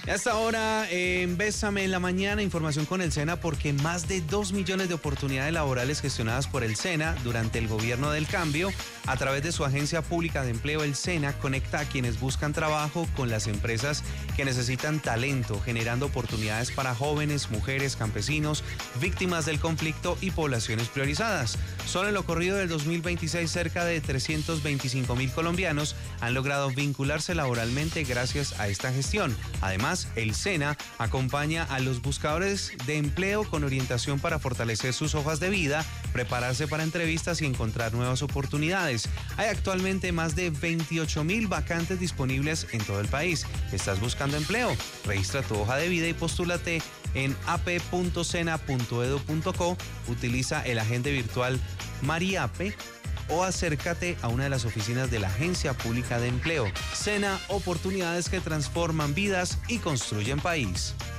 Hasta ahora, en Bésame en la Mañana, información con el SENA, porque más de 2 millones de oportunidades laborales gestionadas por el SENA durante el gobierno del cambio. A través de su agencia pública de empleo, el SENA conecta a quienes buscan trabajo con las empresas que necesitan talento, generando oportunidades para jóvenes, mujeres, campesinos, víctimas del conflicto y poblaciones priorizadas. Solo en lo corrido del 2026, cerca de 325.000 colombianos han logrado vincularse laboralmente gracias a esta gestión. Además, el SENA acompaña a los buscadores de empleo con orientación para fortalecer sus hojas de vida, prepararse para entrevistas y encontrar nuevas oportunidades. Hay actualmente más de 28.000 vacantes disponibles en todo el país. ¿Estás buscando empleo? Registra tu hoja de vida y postúlate en ap.sena.edu.co. Utiliza el agente virtual Mariape o acércate a una de las oficinas de la Agencia Pública de Empleo. SENA, oportunidades que transforman vidas y construyen país.